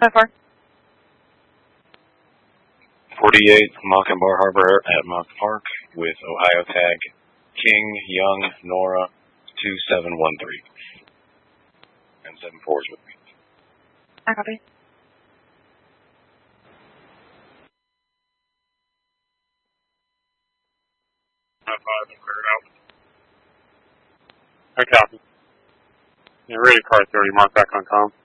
5-4. 48 Mockingbird Harbor at Mock Park with Ohio tag King Young Nora 2713. And 7-4 is with me. I copy. I copy. Yeah, ready car 30, mark back on comm.